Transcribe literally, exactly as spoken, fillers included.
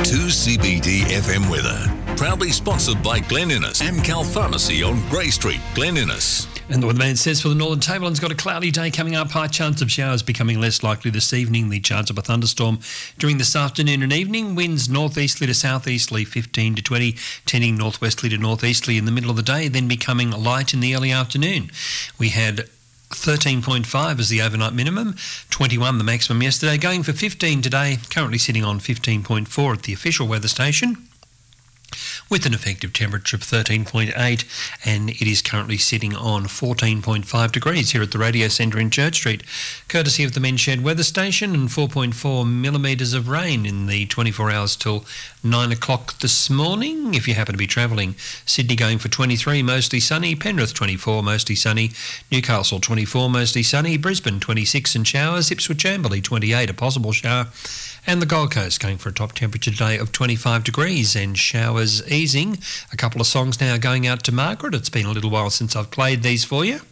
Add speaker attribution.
Speaker 1: two C B D F M weather. Proudly sponsored by Glen Innes, Amcal Pharmacy on Grey Street, Glen Innes.
Speaker 2: And the weatherman says for the Northern Tableland's got a cloudy day coming up. High chance of showers becoming less likely this evening. The chance of a thunderstorm during this afternoon and evening. Winds northeasterly to southeasterly fifteen to twenty, tending northwesterly to northeasterly in the middle of the day, then becoming light in the early afternoon. We had thirteen point five as the overnight minimum, twenty-one the maximum yesterday, going for fifteen today, currently sitting on fifteen point four at the official weather station, with an effective temperature of thirteen point eight, and it is currently sitting on fourteen point five degrees here at the Radio Centre in Church Street, courtesy of the Men's Shed weather station, and four point four millimetres of rain in the twenty-four hours till nine o'clock this morning. If you happen to be travelling, Sydney going for twenty-three, mostly sunny, Penrith twenty-four, mostly sunny, Newcastle twenty-four, mostly sunny, Brisbane twenty-six and showers, Ipswich Amberley twenty-eight, a possible shower, and the Gold Coast going for a top temperature today of twenty-five degrees and showers easing. A couple of songs now going out to Margaret. It's been a little while since I've played these for you.